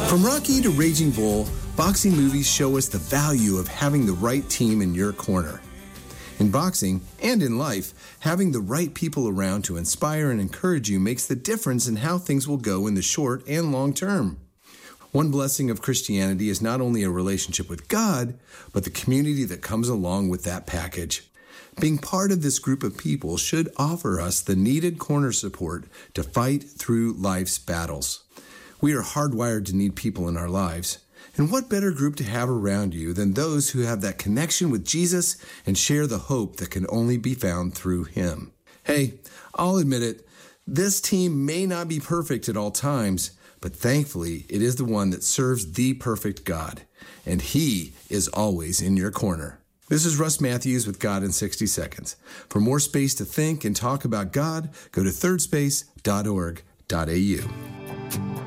From Rocky to Raging Bull, boxing movies show us the value of having the right team in your corner. In boxing and in life, having the right people around to inspire and encourage you makes the difference in how things will go in the short and long term. One blessing of Christianity is not only a relationship with God, but the community that comes along with that package. Being part of this group of people should offer us the needed corner support to fight through life's battles. We are hardwired to need people in our lives. And what better group to have around you than those who have that connection with Jesus and share the hope that can only be found through Him? Hey, I'll admit it, this team may not be perfect at all times, but thankfully it is the one that serves the perfect God, and He is always in your corner. This is Russ Matthews with God in 60 Seconds. For more space to think and talk about God, go to thirdspace.org.au.